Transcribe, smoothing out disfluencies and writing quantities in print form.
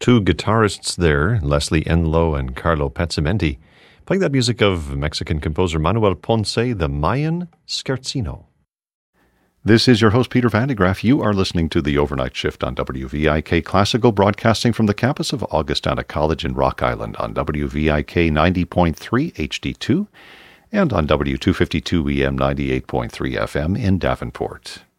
Two guitarists there, Leslie Enlow and Carlo Pezzamenti, playing that music of Mexican composer Manuel Ponce, the Mayan Scherzino. This is your host, Peter Van de Graaff. You are listening to The Overnight Shift on WVIK Classical, broadcasting from the campus of Augustana College in Rock Island on WVIK 90.3 HD2 and on W252 EM 98.3 FM in Davenport.